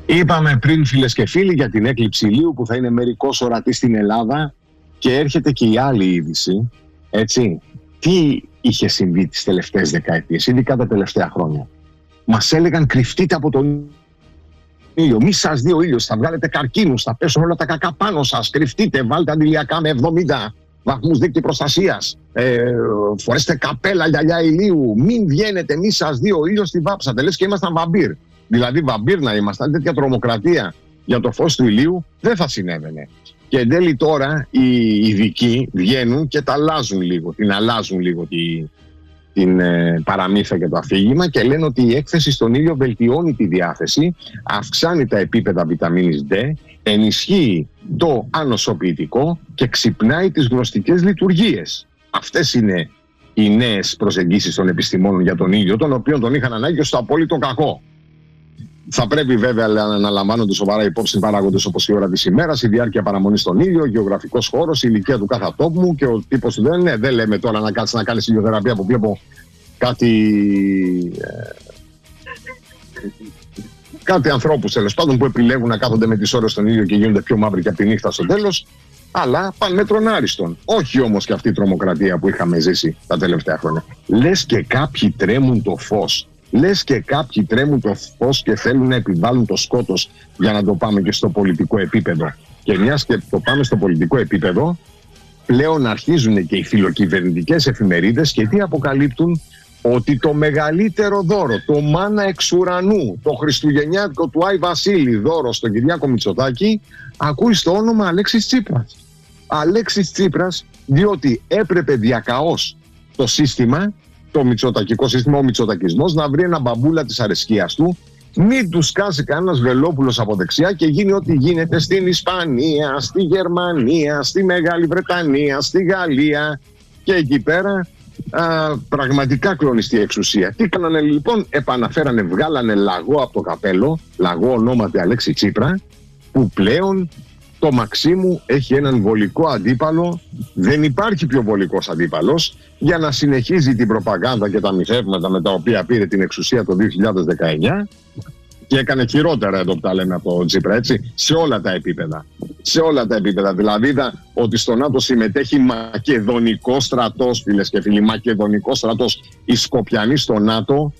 Είπαμε πριν, φίλες και φίλοι, για την έκλειψη ηλίου που θα είναι μερικώς ορατή στην Ελλάδα και έρχεται και η άλλη είδηση, έτσι. Τι είχε συμβεί τις τελευταίες δεκαετίες, ειδικά τα τελευταία χρόνια? Μας έλεγαν κρυφτείτε από τον ήλιο, μη σας δει ο ήλιος, θα βγάλετε καρκίνους, θα πέσουν όλα τα κακά πάνω σας, κρυφτείτε, βάλτε αντιλιακά με 70 βαθμούς δίκτυ προστασίας, φορέστε καπέλα γυαλιά ηλίου, μην βγαίνετε, μη σας δει ο ήλιος, τη βάψατε, λες και ήμασταν βαμπύρ. Δηλαδή βαμπύρ να ήμασταν, τέτοια τρομοκρατία για το φως του ηλίου δεν θα συνέβαινε. Και εν τέλει τώρα οι ειδικοί βγαίνουν και τα αλλάζουν λίγο, την παραμύθα και το αφήγημα και λένε ότι η έκθεση στον ήλιο βελτιώνει τη διάθεση, αυξάνει τα επίπεδα βιταμίνης D, ενισχύει το ανοσοποιητικό και ξυπνάει τις γνωστικές λειτουργίες. Αυτές είναι οι νέες προσεγγίσεις των επιστημόνων για τον ήλιο, τον οποίο τον είχαν ανάγκη στο απόλυτο κακό. Θα πρέπει βέβαια να λαμβάνονται σοβαρά υπόψη παράγοντες όπως η ώρα της ημέρας, η διάρκεια παραμονής στον ήλιο, ο γεωγραφικός χώρος, η ηλικία του κάθε ατόμου και ο τύπος του. Δεν λέμε τώρα να κάτσεις να κάνεις ηλιοθεραπεία που βλέπω κάτι ανθρώπους τέλος πάντων που επιλέγουν να κάθονται με τις ώρες στον ήλιο και γίνονται πιο μαύροι και από τη νύχτα στο τέλος. Αλλά πάνε μέτρον άριστον. Όχι όμως και αυτή η τρομοκρατία που είχαμε ζήσει τα τελευταία χρόνια. Λες και κάποιοι τρέμουν το φως. Λες και κάποιοι τρέμουν το φως και θέλουν να επιβάλλουν το σκότος για να το πάμε και στο πολιτικό επίπεδο. Και μιας και το πάμε στο πολιτικό επίπεδο, πλέον αρχίζουν και οι φιλοκυβερνητικές εφημερίδες και τι αποκαλύπτουν? Ότι το μεγαλύτερο δώρο, το μάνα εξ ουρανού, το χριστουγεννιάτικο του Άι Βασίλη δώρο στον Κυριάκο Μητσοτάκη, ακούει στο όνομα Αλέξης Τσίπρας. Αλέξης Τσίπρας, διότι έπρεπε διακαώς το σύστημα, το μητσοτακικό σύστημα, ο μητσοτακισμός, να βρει ένα μπαμπούλα της αρεσκίας του, μην του σκάσει κανένας Βελόπουλος από δεξιά και γίνει ό,τι γίνεται στην Ισπανία, στη Γερμανία, στη Μεγάλη Βρετανία, στη Γαλλία και εκεί πέρα. Πραγματικά κλονιστή εξουσία. Τι κάνανε λοιπόν? Επαναφέρανε, βγάλανε λαγό από το καπέλο, λαγό ονόματι Αλέξη Τσίπρα, που πλέον το Μαξίμου έχει έναν βολικό αντίπαλο. Δεν υπάρχει πιο βολικός αντίπαλος για να συνεχίζει την προπαγάνδα και τα μυθεύματα με τα οποία πήρε την εξουσία το 2019 και έκανε χειρότερα εδώ που τα λέμε από τον Τσίπρα, έτσι, σε όλα τα επίπεδα. Σε όλα τα επίπεδα. Δηλαδή είδα ότι στο ΝΑΤΟ συμμετέχει μακεδονικό στρατός, φίλες και φίλοι, μακεδονικό στρατός. Οι Σκοπιανοί στο ΝΑΤΟ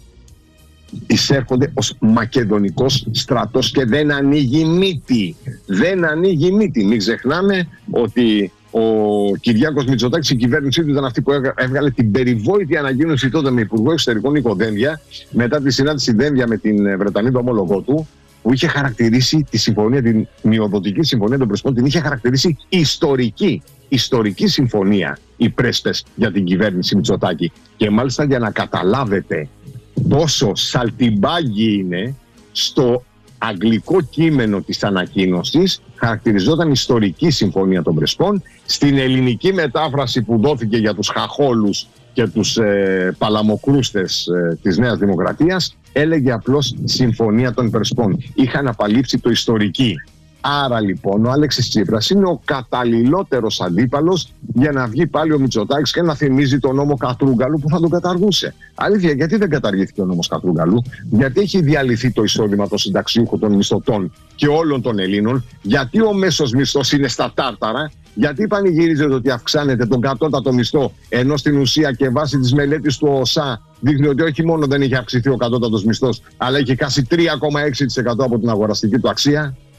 εισέρχονται ως μακεδονικός στρατός και δεν ανοίγει μύτη. Δεν ανοίγει μύτη. Μην ξεχνάμε ότι ο Κυριάκος Μητσοτάκης, η κυβέρνησή του ήταν αυτή που έβγαλε την περιβόητη ανακοίνωση τότε με Υπουργό Εξωτερικών Νίκο Δένδια, μετά τη συνάντηση Δένδια με την Βρετανίδα ομόλογό του, που είχε χαρακτηρίσει τη συμφωνία, την μειοδοτική συμφωνία των Πρεσπών, την είχε χαρακτηρίσει ιστορική συμφωνία οι Πρέσπες για την κυβέρνηση Μητσοτάκη. Και μάλιστα για να καταλάβετε πόσο σαλτιμπάγι είναι, στο αγγλικό κείμενο της ανακοίνωσης χαρακτηριζόταν ιστορική συμφωνία των Πρεσπών. Στην ελληνική μετάφραση που δόθηκε για τους χαχόλους και τους παλαμοκρούστες της Νέας Δημοκρατίας έλεγε απλώς συμφωνία των Πρεσπών. Είχαν απαλείψει το ιστορική. Άρα λοιπόν ο Αλέξης Τσίπρας είναι ο καταλληλότερος αντίπαλος για να βγει πάλι ο Μητσοτάκης και να θυμίζει τον νόμο Κατρούγκαλου που θα τον καταργούσε. Αλήθεια, γιατί δεν καταργήθηκε ο νόμος Κατρούγκαλου? Γιατί έχει διαλυθεί το εισόδημα των συνταξιούχων, των μισθωτών και όλων των Ελλήνων? Γιατί ο μέσος μισθός είναι στα τάρταρα? Γιατί πανηγυρίζεται ότι αυξάνεται τον κατώτατο μισθό, ενώ στην ουσία και βάσει της μελέτης του ΟΣΑ δείχνει ότι όχι μόνο δεν έχει αυξηθεί ο κατώτατος μισθός, αλλά έχει χάσει 3,6% από την αγοραστική του αξία?